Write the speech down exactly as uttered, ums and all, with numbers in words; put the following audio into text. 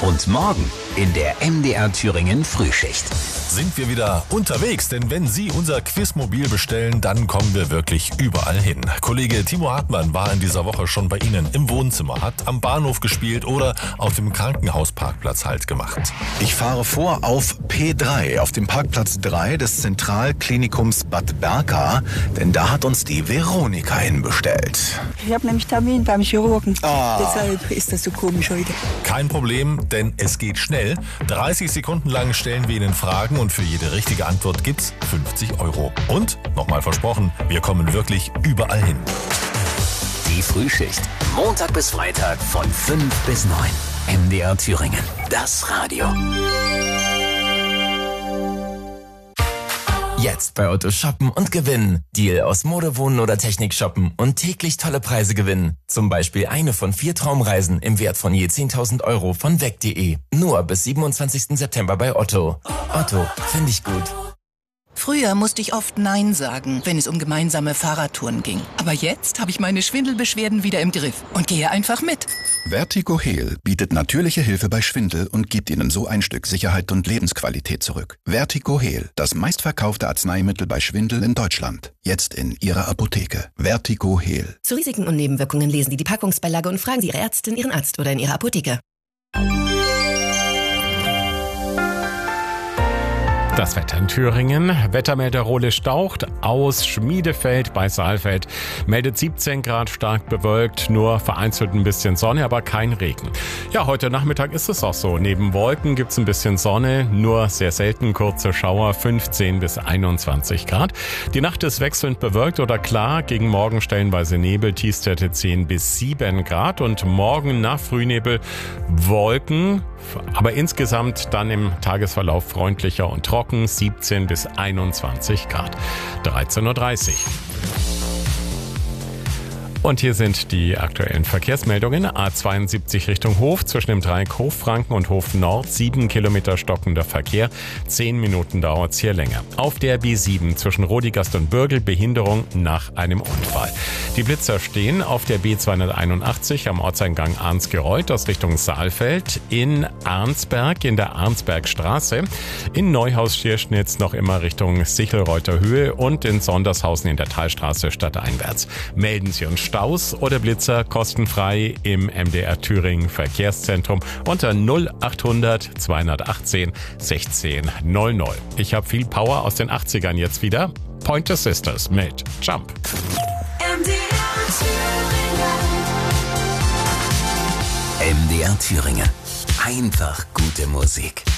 Und morgen in der M D R Thüringen Frühschicht sind wir wieder unterwegs, denn wenn Sie unser Quizmobil bestellen, dann kommen wir wirklich überall hin. Kollege Timo Hartmann war in dieser Woche schon bei Ihnen im Wohnzimmer, hat am Bahnhof gespielt oder auf dem Krankenhausparkplatz Halt gemacht. Ich fahre vor auf P drei, auf dem Parkplatz drei des Zentralklinikums Bad Berka, denn da hat uns die Veronika hinbestellt. Ich habe nämlich Termin beim Chirurgen, Ah. deshalb ist das so komisch heute. Kein Problem, denn es geht schnell. dreißig Sekunden lang stellen wir Ihnen Fragen und für jede richtige Antwort gibt's fünfzig Euro. Und, nochmal versprochen, wir kommen wirklich überall hin. Die Frühschicht. Montag bis Freitag von fünf bis neun. M D R Thüringen. Das Radio. Jetzt bei Otto shoppen und gewinnen. Deal aus Mode, Wohnen oder Technik shoppen und täglich tolle Preise gewinnen. Zum Beispiel eine von vier Traumreisen im Wert von je zehntausend Euro von weg punkt de. Nur bis siebenundzwanzigsten September bei Otto. Otto, finde ich gut. Früher musste ich oft Nein sagen, wenn es um gemeinsame Fahrradtouren ging. Aber jetzt habe ich meine Schwindelbeschwerden wieder im Griff und gehe einfach mit. Vertigo Heal bietet natürliche Hilfe bei Schwindel und gibt Ihnen so ein Stück Sicherheit und Lebensqualität zurück. Vertigo Heal, das meistverkaufte Arzneimittel bei Schwindel in Deutschland. Jetzt in Ihrer Apotheke. Vertigo Heal. Zu Risiken und Nebenwirkungen lesen Sie die Packungsbeilage und fragen Sie Ihre Ärztin, Ihren Arzt oder in Ihrer Apotheke. Das Wetter in Thüringen. Wettermelder Role Staucht aus Schmiedefeld bei Saalfeld meldet siebzehn Grad, stark bewölkt, nur vereinzelt ein bisschen Sonne, aber kein Regen. Ja, heute Nachmittag ist es auch so. Neben Wolken gibt's ein bisschen Sonne, nur sehr selten kurze Schauer, fünfzehn bis einundzwanzig Grad. Die Nacht ist wechselnd bewölkt oder klar, gegen Morgen stellenweise Nebel, Tiefstwerte zehn bis sieben Grad und morgen nach Frühnebel Wolken, aber insgesamt dann im Tagesverlauf freundlicher und trocken, siebzehn bis einundzwanzig Grad. dreizehn Uhr dreißig. Und hier sind die aktuellen Verkehrsmeldungen. A zweiundsiebzig Richtung Hof, zwischen dem Dreieck Hof-Franken und Hof Nord, sieben Kilometer stockender Verkehr, zehn Minuten dauert's hier länger. Auf der B sieben zwischen Rodigast und Bürgel, Behinderung nach einem Unfall. Die Blitzer stehen auf der B zweihunderteinundachtzig am Ortseingang Arnsgereuth aus Richtung Saalfeld, in Arnsberg in der Arnsbergstraße, in Neuhaus-Schierschnitz noch immer Richtung Sichelreuther Höhe und in Sondershausen in der Talstraße stadteinwärts. Melden Sie uns Staus oder Blitzer kostenfrei im M D R Thüringen Verkehrszentrum unter null achthundert zweihundertachtzehn sechzehn null null. Ich habe viel Power aus den achtzigern jetzt wieder. Pointer Sisters mit Jump. M D R Thüringen. M D R Thüringen. Einfach gute Musik.